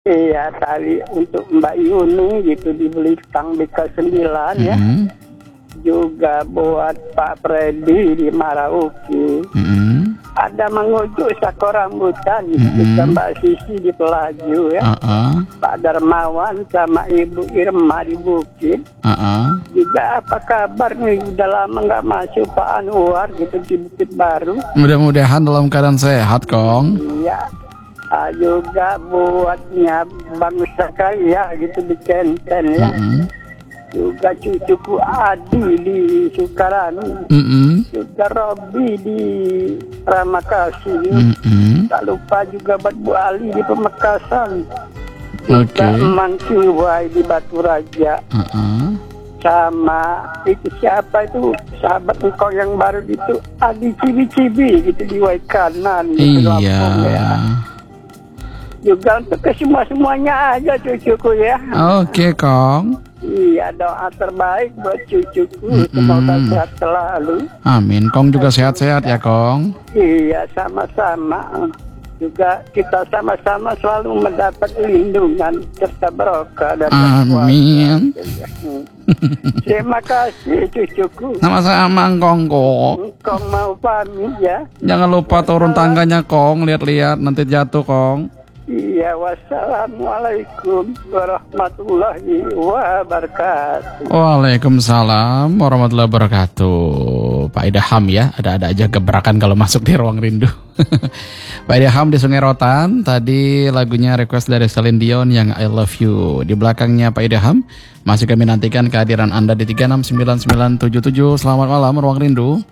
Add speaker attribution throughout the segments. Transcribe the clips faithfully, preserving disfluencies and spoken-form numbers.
Speaker 1: Iya, tali untuk Mbak Yuni gitu dibeli tang B K sembilan ya.
Speaker 2: Mm-hmm.
Speaker 1: Juga buat Pak Freddy di Marauke.
Speaker 2: Mm-hmm.
Speaker 1: Ada mengujuk sako rambutan
Speaker 2: Mm-hmm.
Speaker 1: juga Mbak Sisi di Pelaju ya.
Speaker 2: Uh-uh.
Speaker 1: Pak Darmawan sama Ibu Irma di Bukit.
Speaker 2: Uh-uh.
Speaker 1: Juga apa kabar nih, udah lama nggak masuk Pak Anwar gitu di Bukit Baru.
Speaker 2: Mudah-mudahan dalam keadaan sehat, Kong.
Speaker 1: Iya. Ah, juga buatnya bangsa kaya gitu di Kenten ya.
Speaker 2: Mm-hmm.
Speaker 1: Juga cucuku Adi di Sukarani.
Speaker 2: Mm-hmm.
Speaker 1: Juga Robi di Ramakasi.
Speaker 2: Mm-hmm.
Speaker 1: Tak lupa juga buat Bu Ali di Pemekasan.
Speaker 2: Oke.
Speaker 1: Juga Emang Ciwai di Batu Raja.
Speaker 2: Uh-uh.
Speaker 1: Sama itu siapa itu sahabat engkau yang baru itu Adi Cibi-Cibi gitu di Wai Kanan gitu,
Speaker 2: Iya.
Speaker 1: Lampung, ya. Juga untuk ke semua-semuanya aja cucuku ya.
Speaker 2: Oke, Kong.
Speaker 1: Iya, doa terbaik buat cucuku.
Speaker 2: Mm-mm.
Speaker 1: Semoga sehat selalu.
Speaker 2: Amin. Kong juga sehat-sehat ya, Kong.
Speaker 1: Iya, sama-sama. Juga kita sama-sama selalu mendapat lindungan serta berkah dari
Speaker 2: Amin.
Speaker 1: kuasa. Terima kasih cucuku.
Speaker 2: Sama-sama, Kong, Kong.
Speaker 1: Kong mau pamit ya.
Speaker 2: Jangan lupa turun tangganya, Kong. Lihat-lihat nanti jatuh, Kong.
Speaker 1: Iya, wassalamualaikum warahmatullahi wabarakatuh.
Speaker 2: Waalaikumsalam warahmatullahi wabarakatuh. Pak Idaham ya, ada-ada aja gebrakan kalau masuk di ruang rindu. Pak Idaham di Sungai Rotan, tadi lagunya request dari Celine Dion yang I Love You. Di belakangnya Pak Idaham, masih kami nantikan kehadiran Anda di tiga enam sembilan sembilan tujuh tujuh. Selamat malam ruang rindu.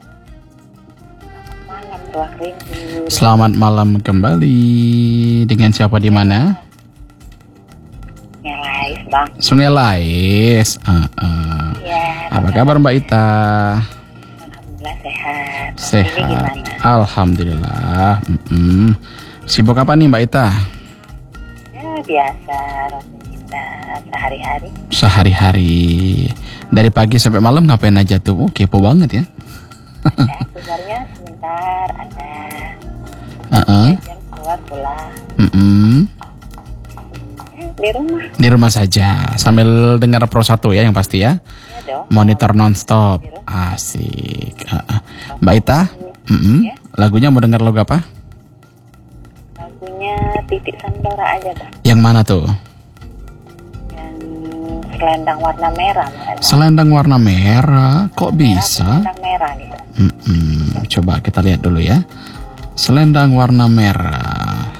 Speaker 3: Malam ruang rindu.
Speaker 2: Selamat malam kembali. Dengan siapa di mana?
Speaker 3: Nyelais bang.
Speaker 2: Sungai Lais. Uh, uh.
Speaker 3: Ya.
Speaker 2: Apa kabar Mbak Ita?
Speaker 3: Alhamdulillah sehat. Ini
Speaker 2: Sehat.
Speaker 3: gimana?
Speaker 2: Alhamdulillah. Mm-mm. Sibuk apa nih Mbak Ita?
Speaker 3: Ya biasa rutinitas sehari-hari.
Speaker 2: Sehari-hari. Dari pagi sampai malam ngapain aja tuh? Oh, kepo banget ya.
Speaker 3: Ya, keluarnya sebentar ada.
Speaker 2: Uh-uh.
Speaker 3: Jam keluar pulang.
Speaker 2: Mm-mm.
Speaker 3: Di rumah.
Speaker 2: Di rumah saja sambil dengar Pro satu ya yang pasti ya.
Speaker 3: Ya dong.
Speaker 2: Monitor nonstop. Asik. Uh-uh. Mbak Ita, mm-mm.
Speaker 3: Ya.
Speaker 2: Lagunya mau dengar lagu apa?
Speaker 3: Lagunya Titik Sandora aja bang.
Speaker 2: Yang mana tuh?
Speaker 3: Yang selendang warna merah. Makanya.
Speaker 2: Selendang warna merah. Kok bisa?
Speaker 3: Selendang merah gitu.
Speaker 2: Mm-mm. Coba kita lihat dulu ya. Selendang warna merah.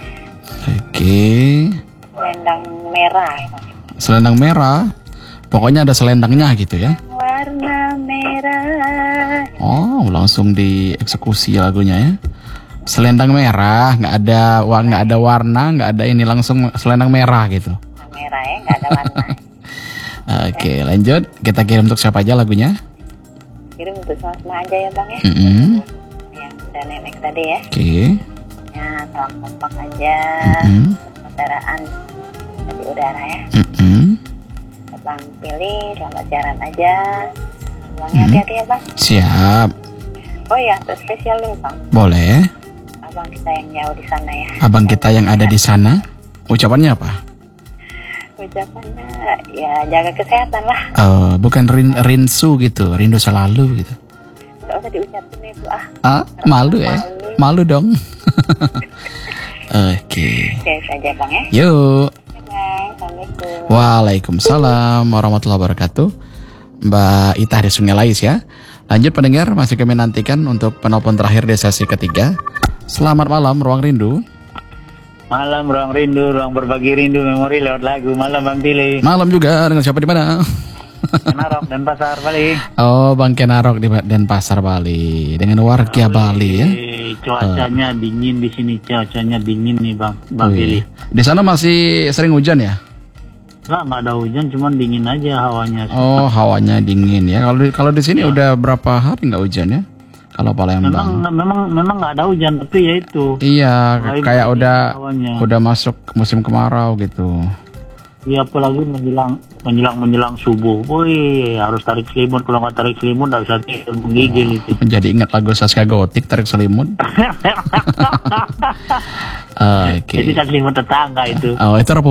Speaker 2: Oke.
Speaker 3: Selendang merah.
Speaker 2: Selendang merah. Pokoknya ada selendangnya gitu ya.
Speaker 3: Warna merah.
Speaker 2: Oh, langsung dieksekusi lagunya ya. Selendang merah, nggak ada wa- nggak ada warna, nggak ada ini, langsung selendang merah gitu.
Speaker 3: Merah ya, nggak ada warna.
Speaker 2: Oke, lanjut. Kita kirim untuk siapa aja lagunya?
Speaker 3: Kirim untuk semua aja ya bang ya.
Speaker 2: Mm-mm.
Speaker 3: Yang udah nenek tadi ya.
Speaker 2: Oke.
Speaker 3: Ya, salam kompak aja.
Speaker 2: Mm-mm.
Speaker 3: Persaudaraan di udara ya.
Speaker 2: Mm-mm.
Speaker 3: Bang pilih, selamat jalan aja. Pulangnya
Speaker 2: Mm.
Speaker 3: hati-hati ya bang.
Speaker 2: Siap.
Speaker 3: Oh ya, untuk spesial nih bang.
Speaker 2: Boleh.
Speaker 3: Abang kita yang jauh di sana ya.
Speaker 2: Abang kita yang ada di sana. Ucapannya apa?
Speaker 3: Ucapannya ya jaga kesehatan lah.
Speaker 2: Eh, bukan rin, rinsu gitu, rindu selalu gitu.
Speaker 3: Nggak usah diucapin itu ah.
Speaker 2: Ah, malu ya? Malu dong. Oke.
Speaker 3: Oke saja bang ya.
Speaker 2: Yuk.
Speaker 3: Oke, bang. Assalamualaikum.
Speaker 2: Waalaikumsalam warahmatullahi wabarakatuh. Mbak Ita di Sungai Lais ya. Lanjut pendengar, masih kami nantikan untuk penelpon terakhir di sesi ketiga. Selamat malam Ruang Rindu.
Speaker 4: Malam ruang rindu, ruang berbagi rindu memori lewat lagu. Malam Bang Tili.
Speaker 2: Malam juga, dengan siapa di mana?
Speaker 4: Kenarok dan Pasar Bali.
Speaker 2: Oh, Bang Kenarok di Denpasar Bali. Dengan warga Bali ya.
Speaker 4: Eh, Cuacanya dingin di sini, cuacanya dingin nih Bang Bang
Speaker 2: Oh,
Speaker 4: Tili.
Speaker 2: iya. Di sana masih sering hujan ya?
Speaker 4: Nggak, nggak ada hujan, cuman dingin aja hawanya.
Speaker 2: Oh, hawanya dingin ya. Kalau di, kalau di sini udah berapa hari nggak hujan ya? Kalau Palembang.
Speaker 4: Memang memang memang nggak ada hujan, tapi ya itu.
Speaker 2: Iya,
Speaker 4: Mulai
Speaker 2: kayak
Speaker 4: dingin
Speaker 2: udah
Speaker 4: hawanya.
Speaker 2: udah masuk musim kemarau gitu.
Speaker 4: Iya, apalagi menjelang menjelang menjelang subuh. Woi, harus tarik selimut. Kalau nggak tarik selimut nggak bisa tidur, menggigil itu.
Speaker 2: Jadi ingat lagu Saskia Gotik, tarik selimut. Oke.
Speaker 4: Jadi kan selimut tetangga itu.
Speaker 2: Oh, itu